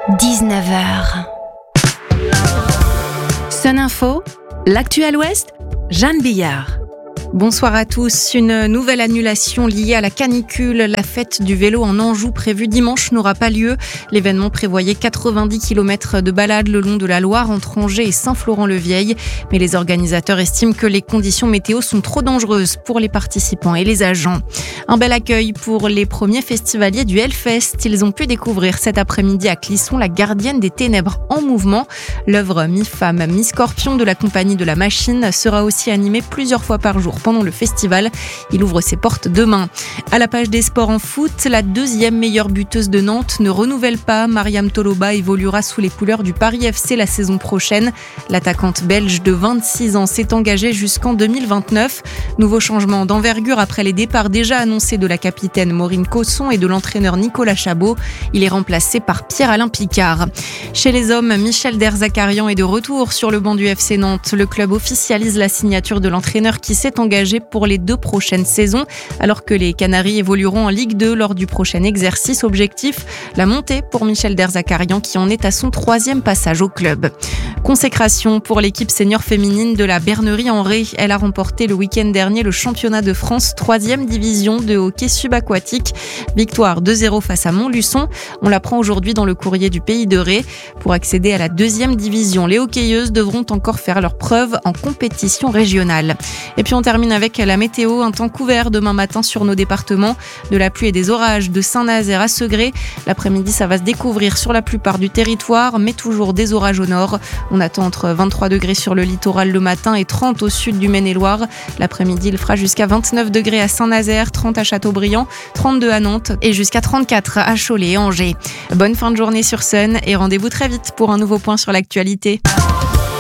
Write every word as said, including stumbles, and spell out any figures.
dix-neuf heures. Sun Info, l'actuel Ouest, Jeanne Billard. Bonsoir à tous. Une nouvelle annulation liée à la canicule. La fête du vélo en Anjou prévue dimanche n'aura pas lieu. L'événement prévoyait quatre-vingt-dix kilomètres de balade le long de la Loire entre Angers et Saint-Florent-le-Vieil. Mais les organisateurs estiment que les conditions météo sont trop dangereuses pour les participants et les agents. Un bel accueil pour les premiers festivaliers du Hellfest. Ils ont pu découvrir cet après-midi à Clisson la gardienne des ténèbres en mouvement. L'œuvre mi-femme, mi-scorpion de la compagnie de la Machine sera aussi animée plusieurs fois par jour pendant le festival. Il ouvre ses portes demain. À la page des sports en foot, la deuxième meilleure buteuse de Nantes ne renouvelle pas. Mariam Toloba évoluera sous les couleurs du Paris F C la saison prochaine. L'attaquante belge de vingt-six ans s'est engagée jusqu'en deux mille vingt-neuf. Nouveau changement d'envergure après les départs déjà annoncés de la capitaine Maureen Cosson et de l'entraîneur Nicolas Chabot. Il est remplacé par Pierre-Alain Picard. Chez les hommes, Michel Derzakarian est de retour sur le banc du F C Nantes. Le club officialise la signature de l'entraîneur qui s'est engagé pour les deux prochaines saisons, alors que les Canaries évolueront en Ligue deux lors du prochain exercice. Objectif, la montée pour Michel Derzakarian qui en est à son troisième passage au club. Consécration pour l'équipe senior féminine de la Bernerie en Ré. Elle a remporté le week-end dernier le championnat de France troisième division de hockey subaquatique. Victoire deux zéro face à Montluçon. On l'apprend aujourd'hui dans le courrier du Pays de Ré. Pour accéder à la deuxième division, les hockeyeuses devront encore faire leurs preuves en compétition régionale. Et puis on termine avec la météo. Un temps couvert demain matin sur nos départements. De la pluie et des orages de Saint-Nazaire à Segré. L'après-midi, ça va se découvrir sur la plupart du territoire, mais toujours des orages au nord. On attend entre vingt-trois degrés sur le littoral le matin et trente au sud du Maine-et-Loire. L'après-midi, il fera jusqu'à vingt-neuf degrés à Saint-Nazaire, trente à Châteaubriand, trente-deux à Nantes et jusqu'à trente-quatre à Cholet et Angers. Bonne fin de journée sur Sun et rendez-vous très vite pour un nouveau point sur l'actualité.